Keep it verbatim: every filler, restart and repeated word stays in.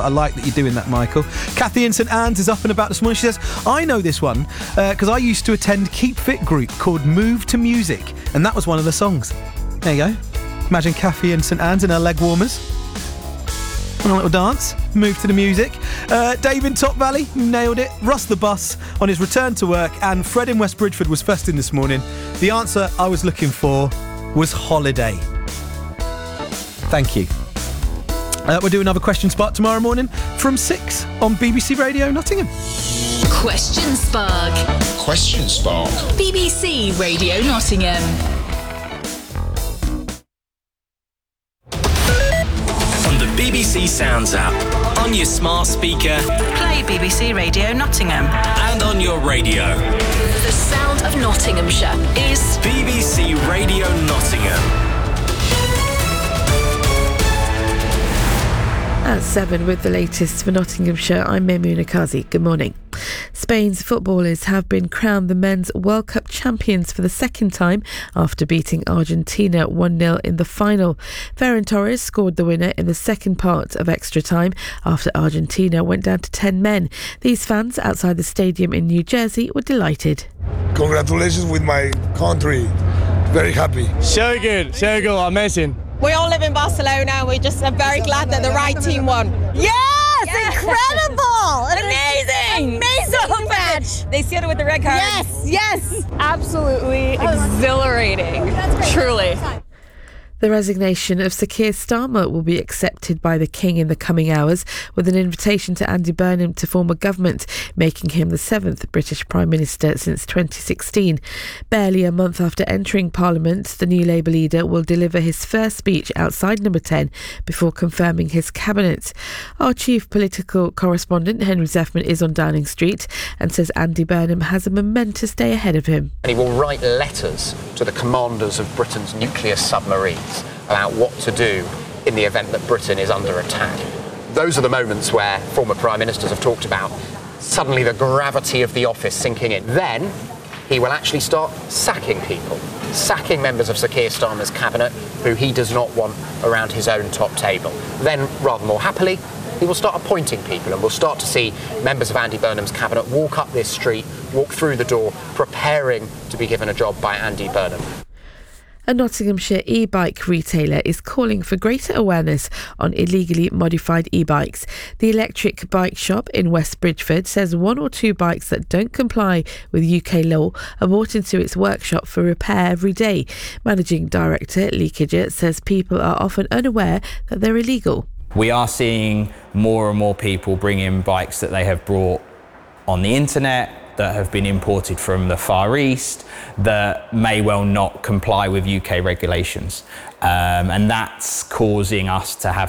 but I like that you're doing that, Michael. Kathy in St Anne's is up and about this morning. She says, I know this one because uh, I used to attend Keep Fit group called Move to Music, and that was one of the songs. There you go. Imagine Kathy in St Anne's in her leg warmers. A little dance, move to the music. Uh, Dave in Top Valley, nailed it. Russ the bus on his return to work, and Fred in West Bridgford was first in this morning. The answer I was looking for was holiday. Thank you. Uh, we'll do another question spark tomorrow morning from six on B B C Radio Nottingham. Question Spark. Question Spark. B B C Radio Nottingham. On the B B C Sounds app, on your smart speaker, play B B C Radio Nottingham, and on your radio. The sound of Nottinghamshire is B B C Radio Nottingham. At seven with the latest for Nottinghamshire, I'm Maimouna Kazi. Good morning. Spain's footballers have been crowned the Men's World Cup champions for the second time after beating Argentina one nil in the final. Ferran Torres scored the winner in the second part of extra time after Argentina went down to ten men. These fans outside the stadium in New Jersey were delighted. Congratulations with my country. Very happy. So good, so good, amazing. We all live in Barcelona and we just are very glad that the right team won. Yes! yes. Incredible! Amazing! Amazing so match! They sealed it with the red card. Yes, yes! Absolutely exhilarating. Truly. The resignation of Sir Keir Starmer will be accepted by the King in the coming hours, with an invitation to Andy Burnham to form a government, making him the seventh British Prime Minister since twenty sixteen. Barely a month after entering Parliament, the new Labour leader will deliver his first speech outside Number ten before confirming his cabinet. Our chief political correspondent, Henry Zeffman, is on Downing Street and says Andy Burnham has a momentous day ahead of him. And he will write letters to the commanders of Britain's nuclear submarines about what to do in the event that Britain is under attack. Those are the moments where former Prime Ministers have talked about suddenly the gravity of the office sinking in. Then he will actually start sacking people, sacking members of Sir Keir Starmer's cabinet who he does not want around his own top table. Then, rather more happily, he will start appointing people, and we'll start to see members of Andy Burnham's cabinet walk up this street, walk through the door, preparing to be given a job by Andy Burnham. A Nottinghamshire e-bike retailer is calling for greater awareness on illegally modified e-bikes. The Electric Bike Shop in West Bridgford says one or two bikes that don't comply with U K law are brought into its workshop for repair every day. Managing Director Lee Kidgett says people are often unaware that they're illegal. We are seeing more and more people bring in bikes that they have brought on the internet, that have been imported from the Far East, that may well not comply with U K regulations. Um, and that's causing us to have